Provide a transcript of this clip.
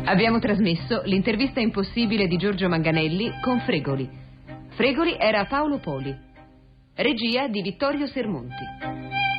Abbiamo trasmesso l'intervista impossibile di Giorgio Manganelli con Fregoli. Fregoli era Paolo Poli. Regia di Vittorio Sermonti.